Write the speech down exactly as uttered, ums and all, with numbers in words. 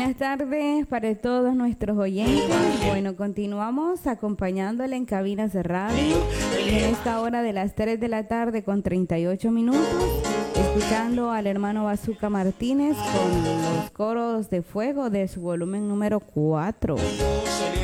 Buenas tardes para todos nuestros oyentes. Bueno, continuamos acompañándole en cabinas de radio en esta hora de las tres de la tarde con treinta y ocho minutos, escuchando al hermano Bazooka Martínez con los coros de fuego de su volumen número cuatro.